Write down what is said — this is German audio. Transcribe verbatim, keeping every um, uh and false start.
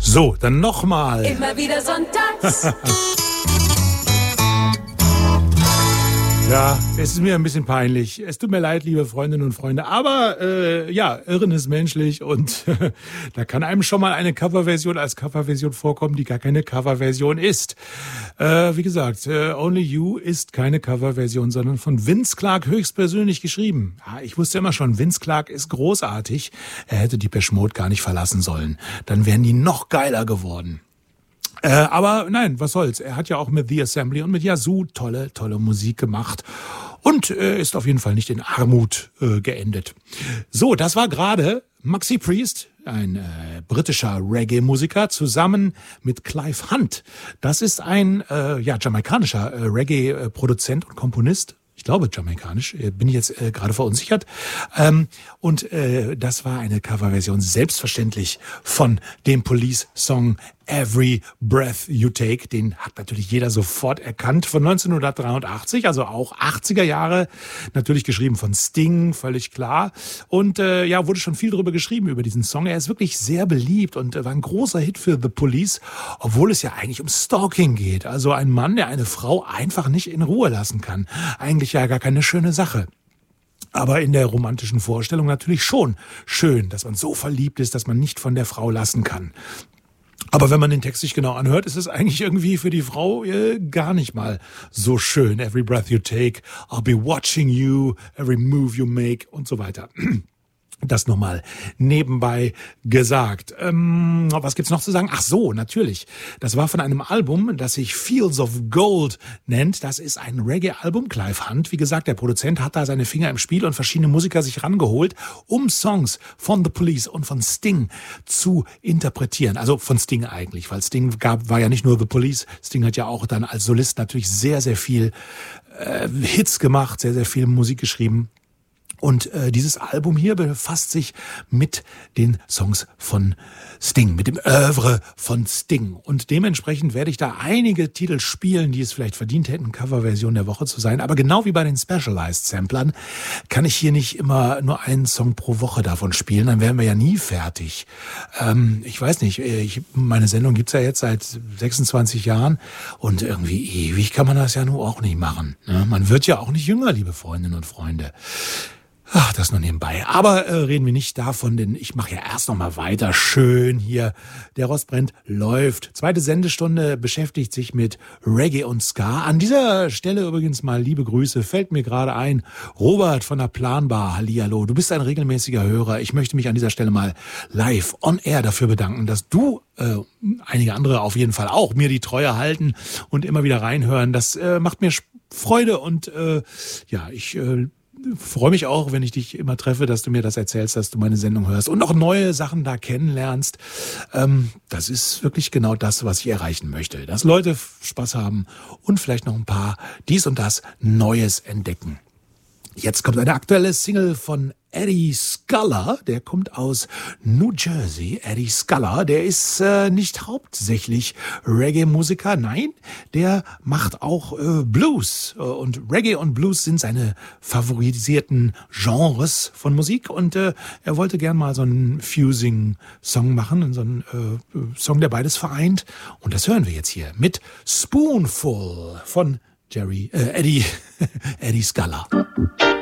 So, dann nochmal. Immer wieder sonntags. Ja, es ist mir ein bisschen peinlich. Es tut mir leid, liebe Freundinnen und Freunde. Aber äh, ja, Irren ist menschlich und da kann einem schon mal eine Coverversion als Coverversion vorkommen, die gar keine Coverversion ist. Äh, wie gesagt, äh, Only You ist keine Coverversion, sondern von Vince Clarke höchstpersönlich geschrieben. Ja, ich wusste immer schon, Vince Clarke ist großartig. Er hätte Depeche Mode gar nicht verlassen sollen. Dann wären die noch geiler geworden. Äh, aber nein, was soll's. Er hat ja auch mit The Assembly und mit Yazoo tolle, tolle Musik gemacht und äh, ist auf jeden Fall nicht in Armut äh, geendet. So, das war gerade Maxi Priest, ein äh, britischer Reggae-Musiker, zusammen mit Clive Hunt. Das ist ein äh, ja jamaikanischer äh, Reggae-Produzent und Komponist. Ich glaube jamaikanisch, bin ich jetzt äh, gerade verunsichert. Ähm, und äh, das war eine Coverversion selbstverständlich von dem Police-Song Every Breath You Take. Den hat natürlich jeder sofort erkannt, von neunzehnhundertdreiundachtzig, also auch achtziger Jahre, natürlich geschrieben von Sting, völlig klar. Und äh, ja, wurde schon viel darüber geschrieben, über diesen Song. Er ist wirklich sehr beliebt und äh, war ein großer Hit für The Police, obwohl es ja eigentlich um Stalking geht. Also ein Mann, der eine Frau einfach nicht in Ruhe lassen kann. Eigentlich ja gar keine schöne Sache. Aber in der romantischen Vorstellung natürlich schon schön, dass man so verliebt ist, dass man nicht von der Frau lassen kann. Aber wenn man den Text sich genau anhört, ist es eigentlich irgendwie für die Frau äh, gar nicht mal so schön. Every breath you take, I'll be watching you, every move you make und so weiter. Das nochmal nebenbei gesagt. Ähm, was gibt's noch zu sagen? Ach so, natürlich. Das war von einem Album, das sich Fields of Gold nennt. Das ist ein Reggae-Album. Clive Hunt, wie gesagt, der Produzent hat da seine Finger im Spiel und verschiedene Musiker sich rangeholt, um Songs von The Police und von Sting zu interpretieren. Also von Sting eigentlich, weil Sting gab, war ja nicht nur The Police. Sting hat ja auch dann als Solist natürlich sehr, sehr viel äh, Hits gemacht, sehr, sehr viel Musik geschrieben. Und äh, dieses Album hier befasst sich mit den Songs von Sting, mit dem Oeuvre von Sting. Und dementsprechend werde ich da einige Titel spielen, die es vielleicht verdient hätten, Coverversion der Woche zu sein. Aber genau wie bei den Specialized Samplern kann ich hier nicht immer nur einen Song pro Woche davon spielen. Dann wären wir ja nie fertig. Ähm, ich weiß nicht, ich, meine Sendung gibt's ja jetzt seit sechsundzwanzig Jahren. Und irgendwie ewig kann man das ja nur auch nicht machen. Ne? Man wird ja auch nicht jünger, liebe Freundinnen und Freunde. Ach, das nur nebenbei. Aber äh, reden wir nicht davon, denn ich mache ja erst noch mal weiter. Schön hier. Der Rostbrennt läuft. Zweite Sendestunde beschäftigt sich mit Reggae und Ska. An dieser Stelle übrigens mal liebe Grüße. Fällt mir gerade ein. Robert von der Planbar. Hallihallo. Du bist ein regelmäßiger Hörer. Ich möchte mich an dieser Stelle mal live on air dafür bedanken, dass du, äh, einige andere auf jeden Fall auch, mir die Treue halten und immer wieder reinhören. Das äh, macht mir Freude und äh, ja, ich äh, freue mich auch, wenn ich dich immer treffe, dass du mir das erzählst, dass du meine Sendung hörst und noch neue Sachen da kennenlernst. Ähm, das ist wirklich genau das, was ich erreichen möchte. Dass Leute Spaß haben und vielleicht noch ein paar dies und das Neues entdecken. Jetzt kommt eine aktuelle Single von Eddie Sculler, der kommt aus New Jersey. Eddie Sculler, der ist äh, nicht hauptsächlich Reggae-Musiker, nein, der macht auch äh, Blues. Und Reggae und Blues sind seine favorisierten Genres von Musik. Und äh, er wollte gern mal so einen Fusing-Song machen, so einen äh, Song, der beides vereint. Und das hören wir jetzt hier mit Spoonful von Jerry, äh, Eddie, Eddie Sculler.